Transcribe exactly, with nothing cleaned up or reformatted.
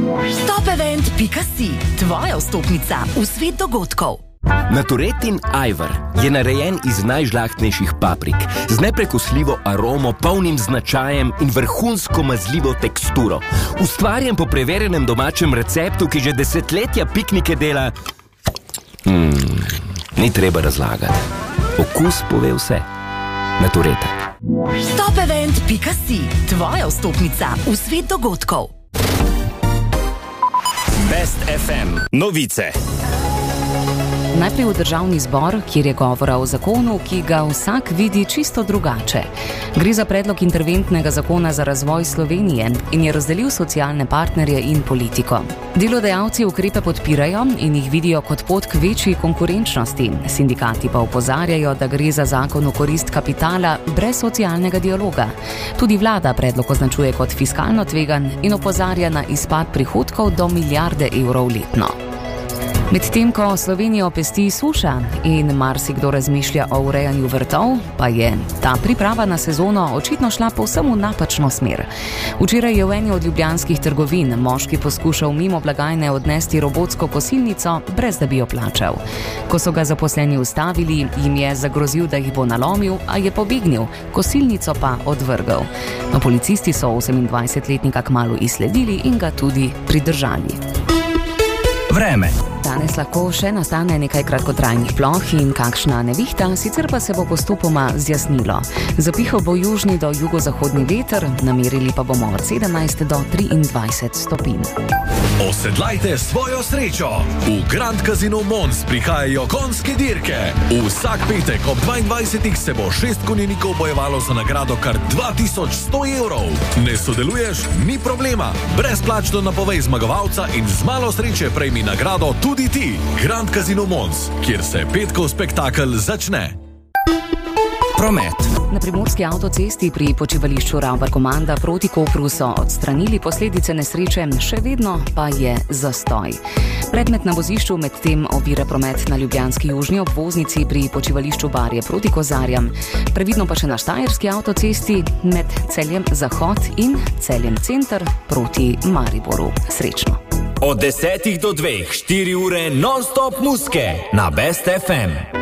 Topevent pika si, tvoja vstopnica v svet dogodkov. Naturetin ajvar je narejen iz najžlahtnejših paprik, z neprekosljivo aromo, polnim značajem in vrhunsko mazljivo teksturo. Ustvarjen po preverjenem domačem receptu, ki že desetletja piknike dela... Hmm, ni treba razlagati. Okus pove vse. Natureta. Topevent pika si, tvoja vstopnica v svet dogodkov. Best ef em novice. Najprej v državni zbor, kjer je govora o zakonu, ki ga vsak vidi čisto drugače. Gre za predlog interventnega zakona za razvoj Slovenije in je razdelil socialne partnerje in politiko. Delodajalci ukrepe podpirajo in jih vidijo kot pot k večji konkurenčnosti. Sindikati pa opozarjajo, da gre za zakon v korist kapitala brez socialnega dialoga. Tudi vlada predlog označuje kot fiskalno tvegan in opozarja na izpad prihodkov do milijarde evrov letno. Medtem ko Slovenijo pesti suša in marsikdo razmišlja o urejanju vrtov, pa je ta priprava na sezono očitno šla povsem v napačno smer. Včeraj je v eni od ljubljanskih trgovin moški poskušal mimo blagajne odnesti robotsko kosilnico, brez da bi jo plačal. Ko so ga zaposleni ustavili, jim je zagrozil, da jih bo nalomil, a je pobegnil, kosilnico pa odvrgel. No, policisti so osemindvajsetletnika kmalu izsledili in ga tudi pridržali. Vreme. Danes lahko še nastane nekaj kratkotrajnih ploh in kakšna nevihta, sicer pa se bo postopoma zjasnilo. Zapihal bo južni do jugozahodni veter, namerili pa bomo od sedemnajst do triindvajset stopinj. Osedlajte svojo srečo! V Grand Casino Mons prihajajo konjske dirke. Vsak petek ob dvaindvajsetih se bo šest konjenikov bojevalo za nagrado kar dva tisoč sto evrov. Ne sodeluješ? Ni problema. Brezplačno napovej zmagovalca in z malo sreče prejmi nagrado tudi ti. Grand Casino Mons, kjer se petkov spektakel začne. Promet. Na primorski avtocesti pri počivališču Ravbar-Komanda proti Kopru so odstranili posledice nesreče, še vedno pa je zastoj. Predmet na vozišču medtem ovira promet na ljubljanski južni obvoznici pri počivališču Barje proti Kozarjam. Previdno pa še na štajerski avtocesti med Celjem Zahod in Celjem Center proti Mariboru. Srečno. Od desetih do dveh, štiri ure non-stop muzike na Best ef em.